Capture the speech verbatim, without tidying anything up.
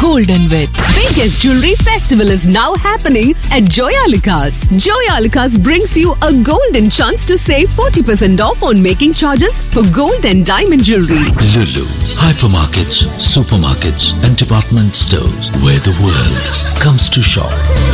golden with. Biggest jewelry festival is now happening at Joyalikas. Joyalikas brings you a golden chance to save forty percent off on making charges for gold and diamond jewelry. Lulu, hypermarkets, supermarkets and department stores where the world comes to shop.